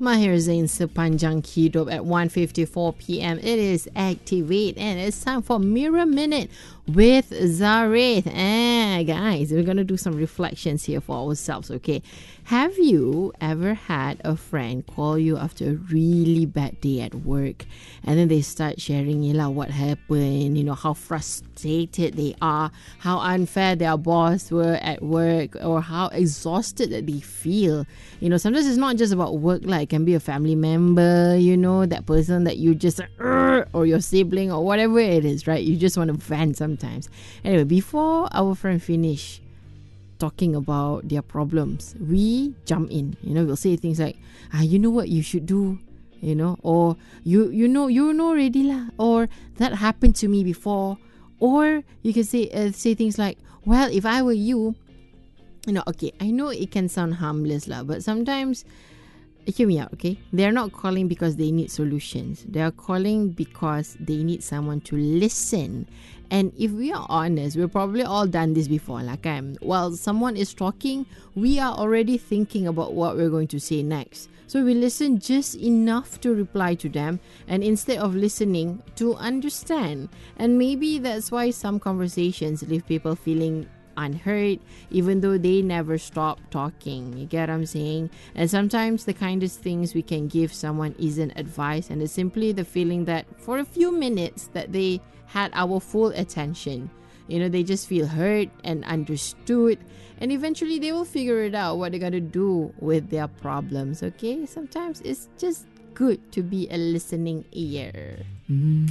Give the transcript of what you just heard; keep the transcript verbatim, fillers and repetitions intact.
Mahir Zain Sepanjang Hidup at one fifty-four p.m. It is Activate and it's time for Mirror Minute with Zareth. Eh, guys, we're going to do some reflections here for ourselves, okay? Have you ever had a friend call you after a really bad day at work and then they start sharing you know, what happened, you know, how frustrated they are, how unfair their boss were at work, or how exhausted that they feel? You know, sometimes it's not just about work, like it can be a family member, you know, that person that you just, uh, or your sibling or whatever it is, right? You just want to vent sometimes. Anyway, before our friend finish talking about their problems, we jump in. You know, we'll say things like, ah, you know what you should do, you know, or you you know you know already lah, or that happened to me before, or you can say uh, say things like, well, if I were you, you know, okay, I know it can sound harmless lah, but sometimes, hear me out, okay? They're not calling because they need solutions. They're calling because they need someone to listen. And if we are honest, we've probably all done this before. Like, um, while someone is talking, we are already thinking about what we're going to say next. So we listen just enough to reply to them, and instead of listening, to understand. And maybe that's why some conversations leave people feeling unheard, even though they never stop talking. You get what I'm saying? And sometimes the kindest things we can give someone isn't advice, and it's simply the feeling that for a few minutes that they had our full attention. You know, they just feel heard and understood, and eventually they will figure it out what they're gonna do with their problems. Okay, sometimes it's just good to be a listening ear. Mm.